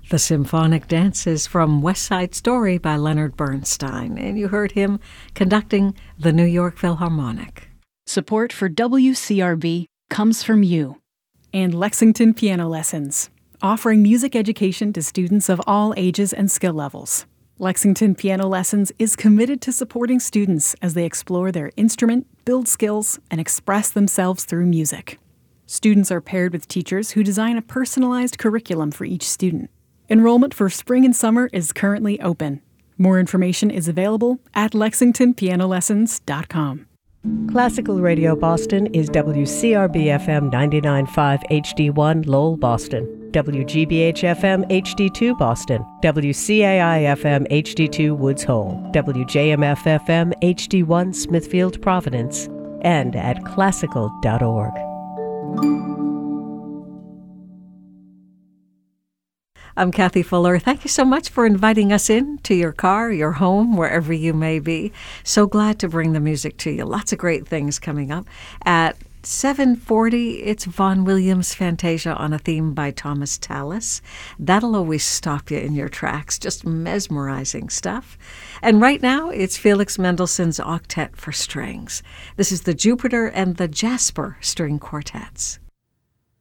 The Symphonic Dances from West Side Story by Leonard Bernstein, and you heard him conducting the New York Philharmonic. Support for WCRB comes from you. And Lexington Piano Lessons, offering music education to students of all ages and skill levels. Lexington Piano Lessons is committed to supporting students as they explore their instrument, build skills, and express themselves through music. Students are paired with teachers who design a personalized curriculum for each student. Enrollment for spring and summer is currently open. More information is available at lexingtonpianolessons.com. Classical Radio Boston is WCRB-FM 99.5 HD1 Lowell, Boston, WGBH-FM HD2 Boston, WCAI-FM HD2 Woods Hole, WJMF-FM HD1 Smithfield, Providence, and at classical.org. I'm Kathy Fuller. Thank you so much for inviting us in to your car, your home, wherever you may be. So glad to bring the music to you. Lots of great things coming up. At 7:40, it's Vaughan Williams' Fantasia on a theme by Thomas Tallis. That'll always stop you in your tracks. Just mesmerizing stuff. And right now, it's Felix Mendelssohn's Octet for Strings. This is the Jupiter and the Jasper String Quartets.